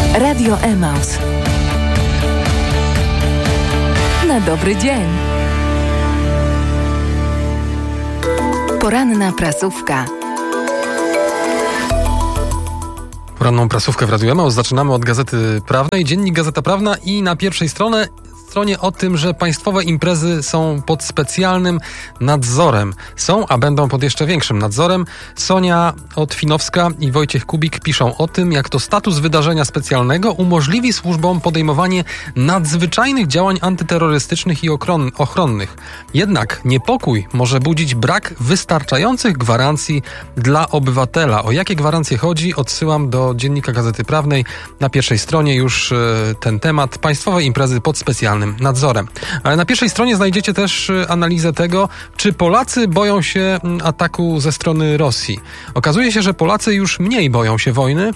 Radio Emaus. Na dobry dzień. Poranna prasówka. Poranną prasówkę w Radiu Emaus zaczynamy od Gazety Prawnej. Dziennik Gazeta Prawna i na pierwszej stronie o tym, że państwowe imprezy są pod specjalnym nadzorem. Są, a będą pod jeszcze większym nadzorem. Sonia Otwinowska i Wojciech Kubik piszą o tym, jak to status wydarzenia specjalnego umożliwi służbom podejmowanie nadzwyczajnych działań antyterrorystycznych i ochronnych. Jednak niepokój może budzić brak wystarczających gwarancji dla obywatela. O jakie gwarancje chodzi? Odsyłam do Dziennika Gazety Prawnej. Na pierwszej stronie już ten temat. Państwowe imprezy pod specjalnym nadzorem. Ale na pierwszej stronie znajdziecie też analizę tego, czy Polacy boją się ataku ze strony Rosji. Okazuje się, że Polacy już mniej boją się wojny.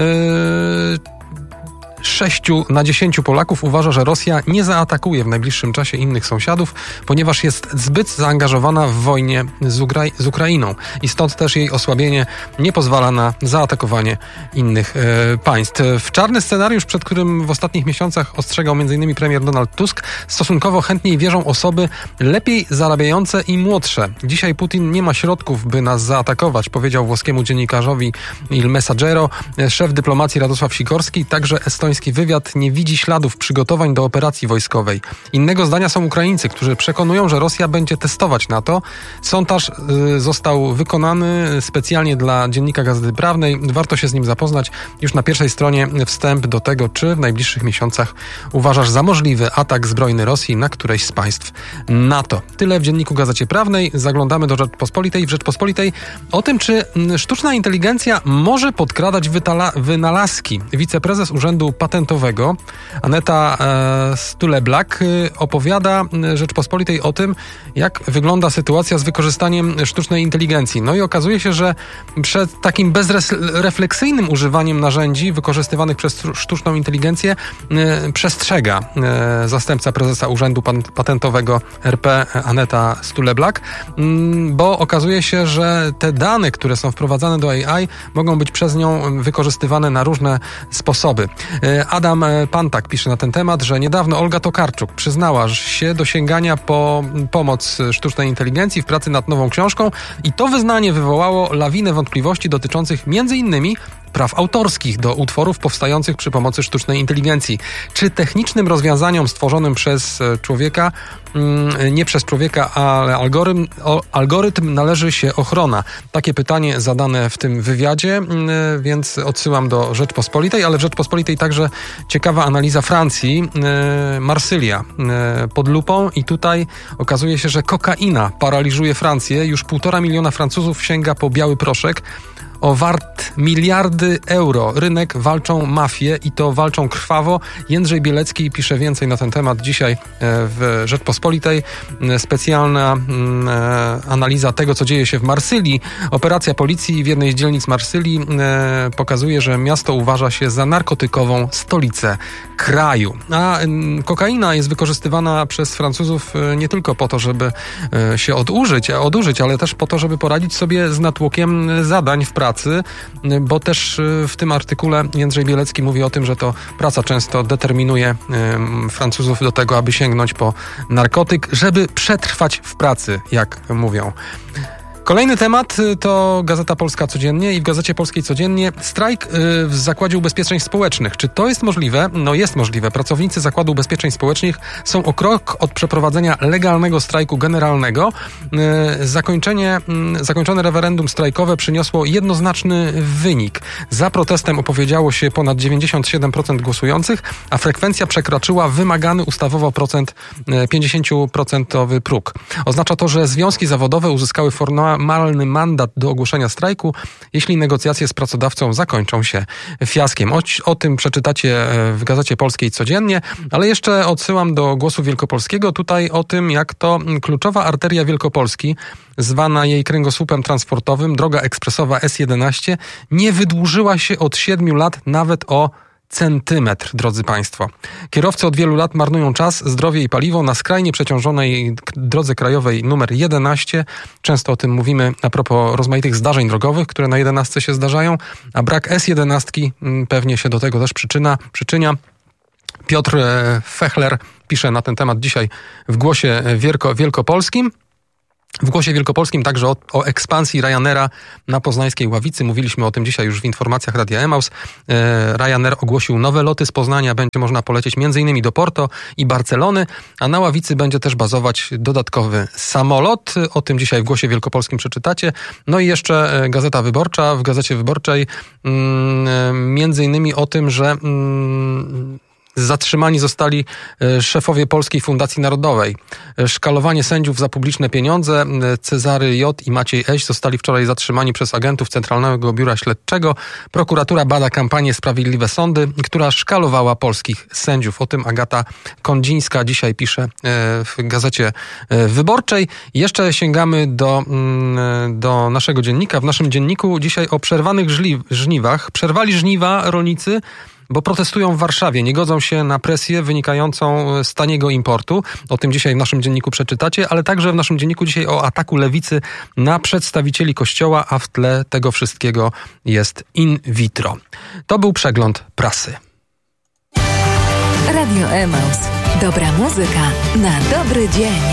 6 na 10 Polaków uważa, że Rosja nie zaatakuje w najbliższym czasie innych sąsiadów, ponieważ jest zbyt zaangażowana w wojnie z Ukrainą i stąd też jej osłabienie nie pozwala na zaatakowanie innych państw. W czarny scenariusz, przed którym w ostatnich miesiącach ostrzegał m.in. premier Donald Tusk, stosunkowo chętniej wierzą osoby lepiej zarabiające i młodsze. Dzisiaj Putin nie ma środków, by nas zaatakować, powiedział włoskiemu dziennikarzowi Il Messaggero szef dyplomacji Radosław Sikorski. Także estoński wywiad nie widzi śladów przygotowań do operacji wojskowej. Innego zdania są Ukraińcy, którzy przekonują, że Rosja będzie testować NATO. Sondaż został wykonany specjalnie dla Dziennika Gazety Prawnej. Warto się z nim zapoznać. Już na pierwszej stronie wstęp do tego, czy w najbliższych miesiącach uważasz za możliwy atak zbrojny Rosji na któreś z państw NATO. Tyle w Dzienniku Gazecie Prawnej. Zaglądamy do Rzeczpospolitej. W Rzeczpospolitej o tym, czy sztuczna inteligencja może podkradać wynalazki. Wiceprezes Urzędu Patentowego Aneta Stule-Black opowiada Rzeczpospolitej o tym, jak wygląda sytuacja z wykorzystaniem sztucznej inteligencji. No i okazuje się, że przed takim bezrefleksyjnym używaniem narzędzi wykorzystywanych przez sztuczną inteligencję przestrzega zastępca prezesa Urzędu Patentowego RP Aneta Stule-Black, bo okazuje się, że te dane, które są wprowadzane do AI, mogą być przez nią wykorzystywane na różne sposoby. Adam Pantak pisze na ten temat, że niedawno Olga Tokarczuk przyznała się do sięgania po pomoc sztucznej inteligencji w pracy nad nową książką i to wyznanie wywołało lawinę wątpliwości dotyczących m.in. praw autorskich do utworów powstających przy pomocy sztucznej inteligencji. Czy technicznym rozwiązaniom stworzonym przez człowieka, nie przez człowieka, ale algorytm należy się ochrona? Takie pytanie zadane w tym wywiadzie, więc odsyłam do Rzeczpospolitej, ale w Rzeczpospolitej także ciekawa analiza Francji, Marsylia pod lupą i tutaj okazuje się, że kokaina paraliżuje Francję. Już 1,5 miliona Francuzów sięga po biały proszek. O wart miliardy euro. Rynek walczą mafie i to walczą krwawo. Jędrzej Bielecki pisze więcej na ten temat dzisiaj w Rzeczpospolitej. Specjalna analiza tego, co dzieje się w Marsylii. Operacja policji w jednej z dzielnic Marsylii pokazuje, że miasto uważa się za narkotykową stolicę kraju. A kokaina jest wykorzystywana przez Francuzów nie tylko po to, żeby się odurzyć, ale też po to, żeby poradzić sobie z natłokiem zadań w pracy, bo też w tym artykule Jędrzej Bielecki mówi o tym, że to praca często determinuje Francuzów do tego, aby sięgnąć po narkotyk, żeby przetrwać w pracy, jak mówią. Kolejny temat to Gazeta Polska Codziennie i w Gazecie Polskiej Codziennie strajk w Zakładzie Ubezpieczeń Społecznych. Czy to jest możliwe? No jest możliwe. Pracownicy Zakładu Ubezpieczeń Społecznych są o krok od przeprowadzenia legalnego strajku generalnego. Zakończone referendum strajkowe przyniosło jednoznaczny wynik. Za protestem opowiedziało się ponad 97% głosujących, a frekwencja przekroczyła wymagany ustawowo 50% próg. Oznacza to, że związki zawodowe uzyskały formalny mandat do ogłoszenia strajku, jeśli negocjacje z pracodawcą zakończą się fiaskiem. O tym przeczytacie w Gazecie Polskiej Codziennie, ale jeszcze odsyłam do Głosu Wielkopolskiego. Tutaj o tym, jak to kluczowa arteria Wielkopolski, zwana jej kręgosłupem transportowym, droga ekspresowa S11, nie wydłużyła się od 7 lat nawet o centymetr, drodzy Państwo. Kierowcy od wielu lat marnują czas, zdrowie i paliwo na skrajnie przeciążonej drodze krajowej numer 11. Często o tym mówimy a propos rozmaitych zdarzeń drogowych, które na 11 się zdarzają, a brak S11 pewnie się do tego też przyczynia. Piotr Fechler pisze na ten temat dzisiaj w Głosie Wielkopolskim. W Głosie Wielkopolskim także o ekspansji Ryanaira na poznańskiej Ławicy. Mówiliśmy o tym dzisiaj już w informacjach Radia Emaus. Ryanair ogłosił nowe loty z Poznania. Będzie można polecieć m.in. do Porto i Barcelony, a na Ławicy będzie też bazować dodatkowy samolot. O tym dzisiaj w Głosie Wielkopolskim przeczytacie. No i jeszcze Gazeta Wyborcza. W Gazecie Wyborczej m.in. o tym, że zatrzymani zostali szefowie Polskiej Fundacji Narodowej. Szkalowanie sędziów za publiczne pieniądze. Cezary J. i Maciej Eś zostali wczoraj zatrzymani przez agentów Centralnego Biura Śledczego. Prokuratura bada kampanię Sprawiedliwe Sądy, która szkalowała polskich sędziów. O tym Agata Kondzińska dzisiaj pisze w Gazecie Wyborczej. Jeszcze sięgamy do naszego dziennika. W naszym dzienniku dzisiaj o przerwanych żniwach. Przerwali żniwa rolnicy, bo protestują w Warszawie, nie godzą się na presję wynikającą z taniego importu. O tym dzisiaj w naszym dzienniku przeczytacie, ale także w naszym dzienniku dzisiaj o ataku lewicy na przedstawicieli Kościoła, a w tle tego wszystkiego jest in vitro. To był przegląd prasy. Radio Emaus. Dobra muzyka na dobry dzień.